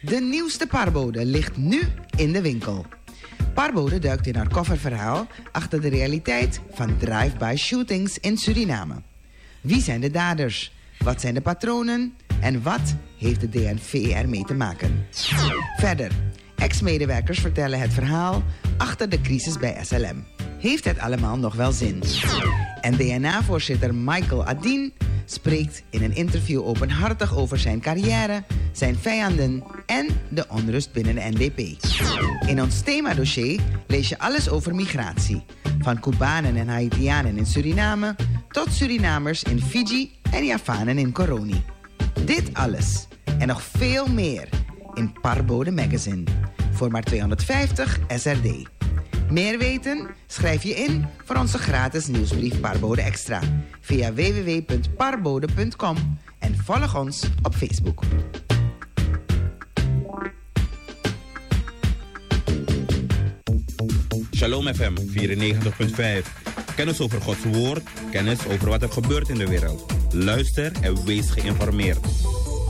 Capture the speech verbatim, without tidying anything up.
De nieuwste Parbode ligt nu in de winkel. Parbode duikt in haar kofferverhaal achter de realiteit van drive-by shootings in Suriname. Wie zijn de daders? Wat zijn de patronen? En wat heeft de D N V ermee te maken? Verder, ex-medewerkers vertellen het verhaal achter de crisis bij S L M. Heeft het allemaal nog wel zin? En D N A-voorzitter Michael Adien spreekt in een interview openhartig over zijn carrière, zijn vijanden en de onrust binnen de N D P. In ons themadossier lees je alles over migratie. Van Cubanen en Haitianen in Suriname tot Surinamers in Fiji en Javanen in Coroni. Dit alles en nog veel meer in Parbode Magazine. Voor maar tweehonderdvijftig S R D. Meer weten? Schrijf je in voor onze gratis nieuwsbrief Parbode Extra via w w w punt parbode punt com en volg ons op Facebook. Shalom F M vierennegentig punt vijf. Kennis over Gods woord, kennis over wat er gebeurt in de wereld. Luister en wees geïnformeerd.